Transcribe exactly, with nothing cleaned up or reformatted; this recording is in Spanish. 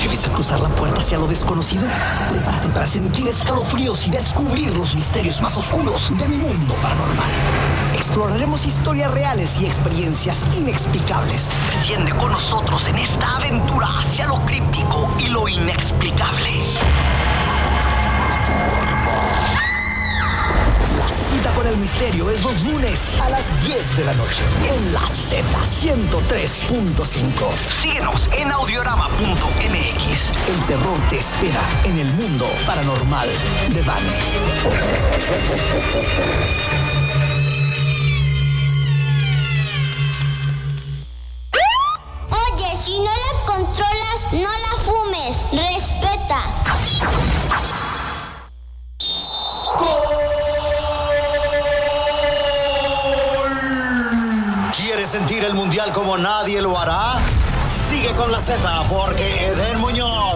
atreves a cruzar la puerta hacia lo desconocido? Prepárate para sentir escalofríos y descubrir los misterios más oscuros de mi mundo paranormal. Exploraremos historias reales y experiencias inexplicables. Desciende con nosotros en esta aventura hacia lo críptico y lo inexplicable. La cita con el misterio es los lunes a las diez de la noche en la Z ciento tres punto cinco. Síguenos en audiorama punto m x. El terror te espera en el mundo paranormal de Vane. Oye, si no la controlas, no la fumes. Respeta. ¿Quieres sentir el mundial como nadie lo hará? Sigue con la Z porque Eden Muñoz